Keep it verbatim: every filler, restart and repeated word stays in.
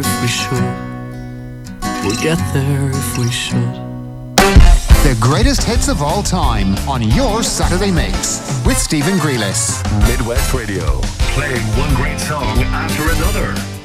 If we should, we'll get there if we should. The greatest hits of all time on your Saturday Mix with Stephen Grealiss. Midwest Radio, playing one great song after another.